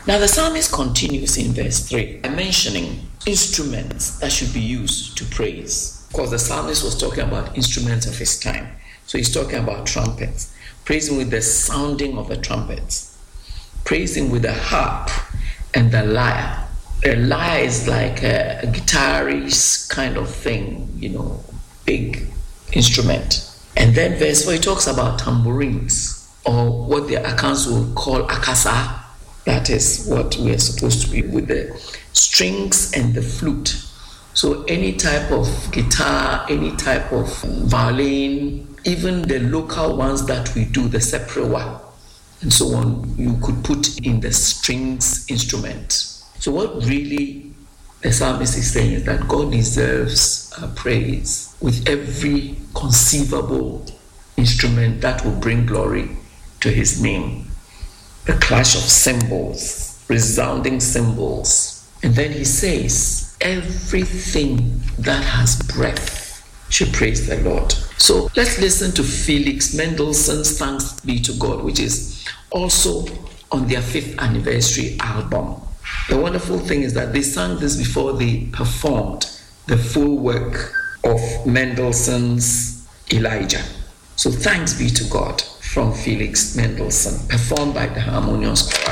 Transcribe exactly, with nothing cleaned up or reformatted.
Now the psalmist continues in verse three by mentioning instruments that should be used to praise. Of course, the psalmist was talking about instruments of his time. So he's talking about trumpets. Praising with the sounding of the trumpets. Praising with the harp and the lyre. A lyre is like a, a guitarist kind of thing, you know, big instrument. And then verse four, he talks about tambourines, or what the accounts will call akasa. That is what we are supposed to be with the strings and the flute. So any type of guitar, any type of violin, even the local ones that we do, the seprewa, and so on, you could put in the strings instrument. So what really the psalmist is saying is that God deserves our praise with every conceivable instrument that will bring glory to his name. The clash of cymbals, resounding cymbals. And then he says, everything that has breath should praise the Lord. So let's listen to Felix Mendelssohn's Thanks Be to God, which is also on their fifth anniversary album. The wonderful thing is that they sang this before they performed the full work of Mendelssohn's Elijah. So thanks be to God from Felix Mendelssohn, performed by the Harmonious Chorale.